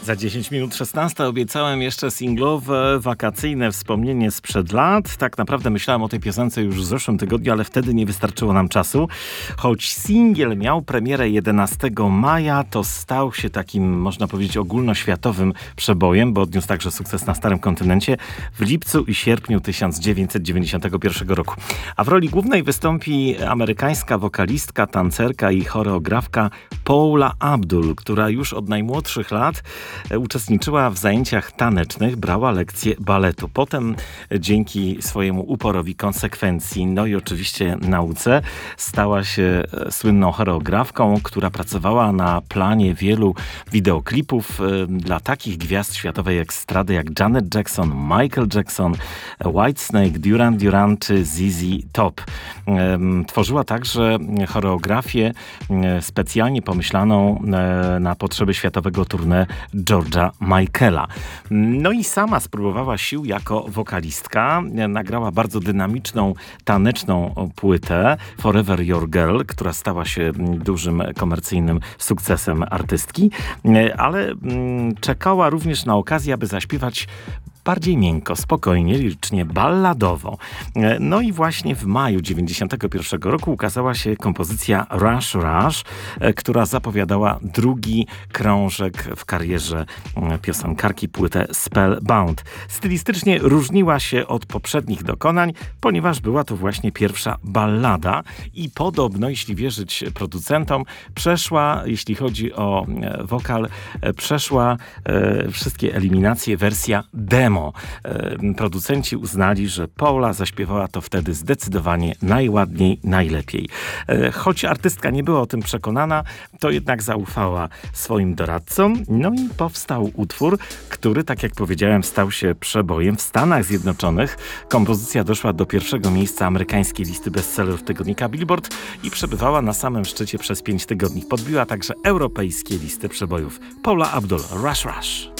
Za 10 minut 16 obiecałem jeszcze singlowe, wakacyjne wspomnienie sprzed lat. Tak naprawdę myślałem o tej piosence już w zeszłym tygodniu, ale wtedy nie wystarczyło nam czasu. Choć singiel miał premierę 11 maja, to stał się takim, można powiedzieć, ogólnoświatowym przebojem, bo odniósł także sukces na Starym Kontynencie w lipcu i sierpniu 1991 roku. A w roli głównej wystąpi amerykańska wokalistka, tancerka i choreografka Paula Abdul, która już od najmłodszych lat uczestniczyła w zajęciach tanecznych, brała lekcje baletu. Potem dzięki swojemu uporowi, konsekwencji, no i oczywiście nauce, stała się słynną choreografką, która pracowała na planie wielu wideoklipów dla takich gwiazd światowej ekstrady jak Janet Jackson, Michael Jackson, Whitesnake, Duran Duran czy ZZ Top. Tworzyła także choreografię specjalnie pomyślaną na potrzeby światowego tournée George'a Michaela. No i sama spróbowała sił jako wokalistka. Nagrała bardzo dynamiczną, taneczną płytę Forever Your Girl, która stała się dużym komercyjnym sukcesem artystki, ale czekała również na okazję, aby zaśpiewać bardziej miękko, spokojnie, lirycznie, balladowo. No i właśnie w maju 1991 roku ukazała się kompozycja Rush Rush, która zapowiadała drugi krążek w karierze piosenkarki, płytę Spellbound. Stylistycznie różniła się od poprzednich dokonań, ponieważ była to właśnie pierwsza ballada i podobno, jeśli wierzyć producentom, przeszła, jeśli chodzi o wokal, przeszła wszystkie eliminacje wersja demo. Producenci uznali, że Paula zaśpiewała to wtedy zdecydowanie najładniej, najlepiej. Choć artystka nie była o tym przekonana, to jednak zaufała swoim doradcom. No i powstał utwór, który, tak jak powiedziałem, stał się przebojem w Stanach Zjednoczonych. Kompozycja doszła do pierwszego miejsca amerykańskiej listy bestsellerów tygodnika Billboard i przebywała na samym szczycie przez 5 tygodni. Podbiła także europejskie listy przebojów. Paula Abdul, Rush Rush.